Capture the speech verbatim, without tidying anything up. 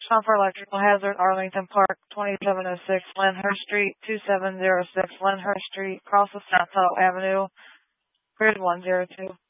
Stop for electrical hazard, Arlington Park, twenty-seven oh six Lyndhurst Street, two seven zero six Lyndhurst Street, across the South Tuttle Avenue, grid one zero two.